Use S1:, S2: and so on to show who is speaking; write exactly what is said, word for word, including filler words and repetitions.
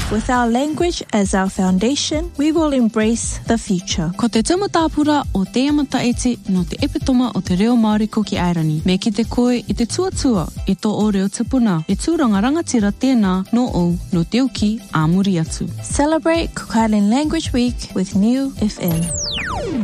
S1: With our language as our foundation, we will embrace the future.
S2: Ko te tamatāpura o te amata eti no te epitoma o te reo Māori ko ki Airani. Me ki te koe i te tuatua e tō o reo tipuna. E tūranga rangatira tēnā no o no te uki āmuri atu.
S1: Celebrate Cook Island Language Week with New F M.